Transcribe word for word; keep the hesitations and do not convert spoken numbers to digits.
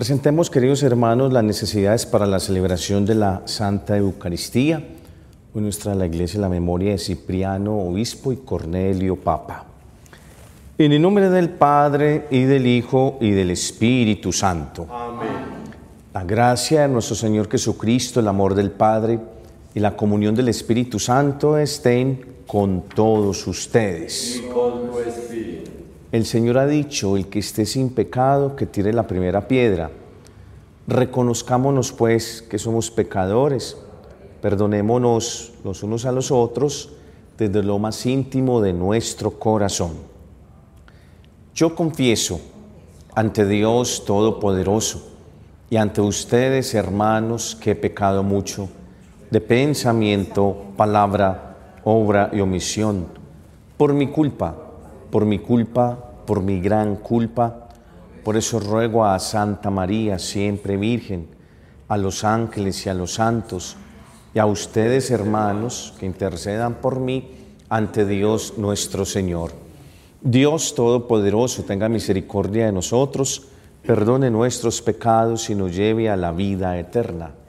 Presentemos, queridos hermanos, las necesidades para la celebración de la Santa Eucaristía. Hoy nos trae la Iglesia la memoria de Cipriano, obispo, y Cornelio, papa. En el nombre del Padre, y del Hijo, y del Espíritu Santo. Amén. La gracia de nuestro Señor Jesucristo, el amor del Padre y la comunión del Espíritu Santo estén con todos ustedes. Y con tu espíritu. El Señor ha dicho: el que esté sin pecado, que tire la primera piedra. Reconozcámonos, pues, que somos pecadores. Perdonémonos los unos a los otros desde lo más íntimo de nuestro corazón. Yo confieso ante Dios Todopoderoso y ante ustedes, hermanos, que he pecado mucho de pensamiento, palabra, obra y omisión, por mi culpa, por mi culpa, por mi gran culpa. Por eso ruego a Santa María, siempre Virgen, a los ángeles y a los santos, y a ustedes, hermanos, que intercedan por mí ante Dios nuestro Señor. Dios Todopoderoso tenga misericordia de nosotros, perdone nuestros pecados y nos lleve a la vida eterna.